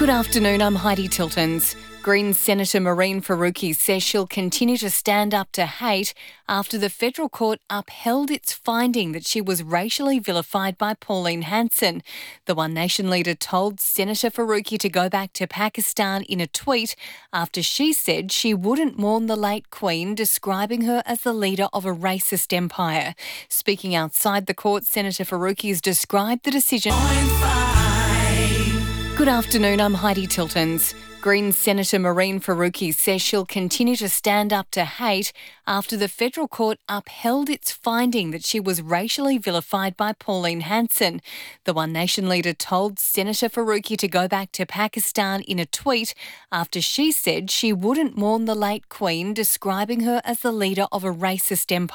Good afternoon, I'm Heidi Tiltons. Greens Senator Mehreen Faruqi says she'll continue to stand up to hate after the federal court upheld its finding that she was racially vilified by Pauline Hanson. The One Nation leader told Senator Faruqi to go back to Pakistan in a tweet after she said she wouldn't mourn the late Queen, describing her as the leader of a racist empire. Speaking outside the court, Senator Faruqi has described the decision. Good afternoon, I'm Heidi Tiltons. Greens Senator Mehreen Faruqi says she'll continue to stand up to hate after the federal court upheld its finding that she was racially vilified by Pauline Hanson. The One Nation leader told Senator Faruqi to go back to Pakistan in a tweet after she said she wouldn't mourn the late Queen, describing her as the leader of a racist empire.